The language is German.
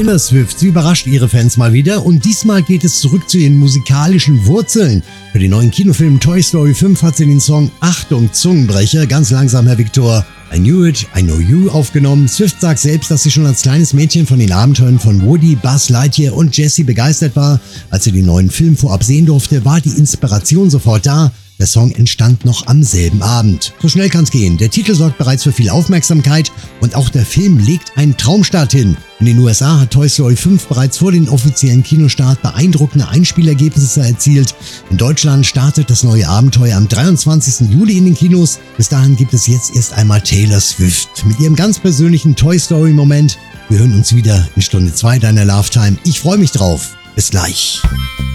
Taylor Swift, sie überrascht ihre Fans mal wieder und diesmal geht es zurück zu ihren musikalischen Wurzeln. Für den neuen Kinofilm Toy Story 5 hat sie den Song Achtung Zungenbrecher, ganz langsam Herr Viktor, I Knew It, I Know You aufgenommen. Swift sagt selbst, dass sie schon als kleines Mädchen von den Abenteuern von Woody, Buzz Lightyear und Jessie begeistert war. Als sie den neuen Film vorab sehen durfte, war die Inspiration sofort da. Der Song entstand noch am selben Abend. So schnell kann's gehen. Der Titel sorgt bereits für viel Aufmerksamkeit und auch der Film legt einen Traumstart hin. In den USA hat Toy Story 5 bereits vor dem offiziellen Kinostart beeindruckende Einspielergebnisse erzielt. In Deutschland startet das neue Abenteuer am 23. Juli in den Kinos. Bis dahin gibt es jetzt erst einmal Taylor Swift mit ihrem ganz persönlichen Toy Story Moment. Wir hören uns wieder in Stunde 2 deiner Love Time. Ich freue mich drauf. Bis gleich.